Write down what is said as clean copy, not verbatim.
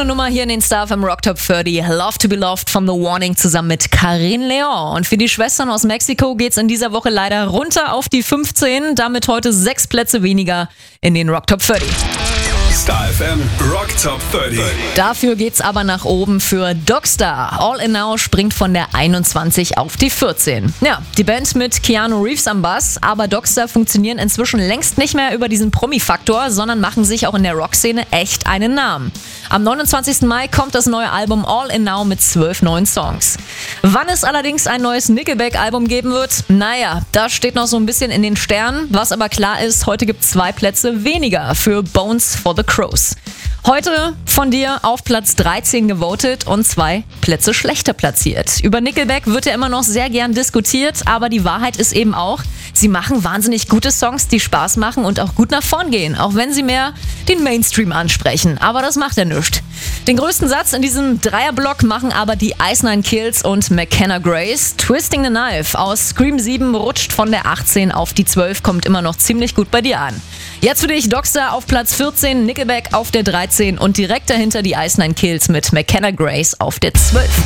Schöne Nummer hier in den Star FM Rock Top 30. Love to be Loved from The Warning zusammen mit Karin Leon. Und für die Schwestern aus Mexiko geht's in dieser Woche leider runter auf die 15. Damit heute 6 Plätze weniger in den Rock Top 30. Star FM Rock Top 30. Dafür geht's aber nach oben für Dogstar. All In Now springt von der 21 auf die 14. Ja, die Band mit Keanu Reeves am Bass, aber Dogstar funktionieren inzwischen längst nicht mehr über diesen Promi-Faktor, sondern machen sich auch in der Rockszene echt einen Namen. Am 29. Mai kommt das neue Album All In Now mit 12 neuen Songs. Wann es allerdings ein neues Nickelback-Album geben wird, naja, das steht noch so ein bisschen in den Sternen. Was aber klar ist, heute gibt es 2 Plätze weniger für Bones for the Crows. Heute von dir auf Platz 13 gewotet und 2 Plätze schlechter platziert. Über Nickelback wird ja immer noch sehr gern diskutiert, aber die Wahrheit ist eben auch, sie machen wahnsinnig gute Songs, die Spaß machen und auch gut nach vorn gehen, auch wenn sie mehr den Mainstream ansprechen. Aber das macht ja nichts. Den größten Satz in diesem Dreierblock machen aber die Ice Nine Kills und McKenna Grace. Twisting the Knife aus Scream 7 rutscht von der 18 auf die 12, kommt immer noch ziemlich gut bei dir an. Jetzt für dich Dogstar auf Platz 14, Nickelback auf der 13 und direkt dahinter die Ice Nine Kills mit McKenna Grace auf der 12.